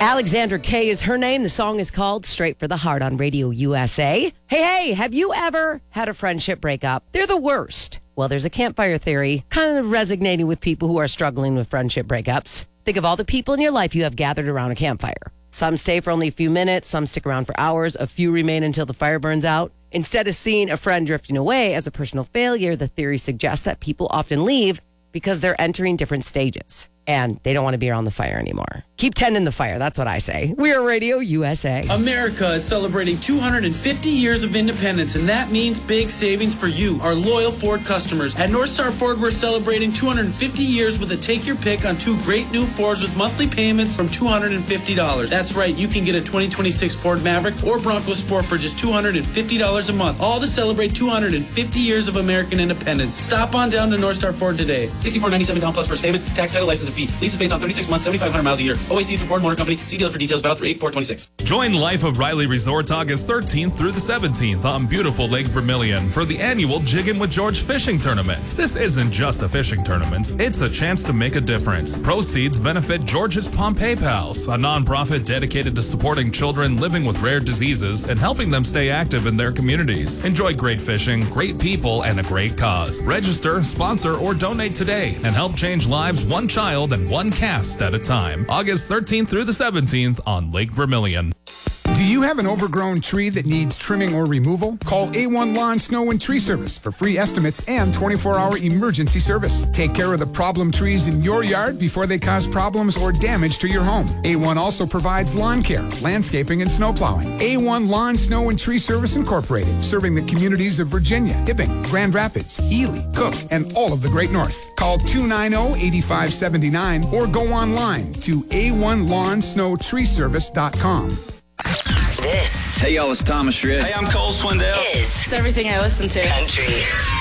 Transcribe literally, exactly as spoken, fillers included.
Alexandra Kay is her name. The song is called Straight for the Heart on Radio U S A. Hey, hey, have you ever had a friendship breakup? They're the worst. Well, there's a campfire theory kind of resonating with people who are struggling with friendship breakups. Think of all the people in your life you have gathered around a campfire. Some stay for only a few minutes, some stick around for hours, a few remain until the fire burns out. Instead of seeing a friend drifting away as a personal failure, the theory suggests that people often leave because they're entering different stages and they don't want to be around the fire anymore. Keep tending the fire, that's what I say. We are Radio U S A. America is celebrating two hundred fifty years of independence, and that means big savings for you, our loyal Ford customers. At North Star Ford, we're celebrating two hundred fifty years with a take your pick on two great new Fords with monthly payments from two hundred fifty dollars. That's right, you can get a twenty twenty-six Ford Maverick or Bronco Sport for just two hundred fifty dollars a month, all to celebrate two hundred fifty years of American independence. Stop on down to North Star Ford today. sixty-four ninety-seven down plus first payment, tax, title, license, and fee. Lease is based on thirty-six months, seventy-five hundred miles a year. O A C through Ford Motor Company. See dealer for details. Valid through eight four twenty-six. Join Life of Riley Resort August thirteenth through the seventeenth on beautiful Lake Vermilion for the annual Jiggin' with George fishing tournament. This isn't just a fishing tournament. It's a chance to make a difference. Proceeds benefit George's Pompeii Pals, a nonprofit dedicated to supporting children living with rare diseases and helping them stay active in their communities. Enjoy great fishing, great people, and a great cause. Register, sponsor, or donate today and help change lives one child and one cast at a time. August thirteenth through the seventeenth on Lake Vermilion. Do you have an overgrown tree that needs trimming or removal? Call A one Lawn, Snow, and Tree Service for free estimates and twenty-four hour emergency service. Take care of the problem trees in your yard before they cause problems or damage to your home. A one also provides lawn care, landscaping, and snow plowing. A one Lawn, Snow, and Tree Service Incorporated, serving the communities of Virginia, Hibbing, Grand Rapids, Ely, Cook, and all of the Great North. Call two nine zero, eight five seven nine or go online to A one lawn snow tree service dot com. This. Hey, y'all, it's Thomas Rhett. Hey, I'm Cole Swindell. Is. It's everything I listen to. Country.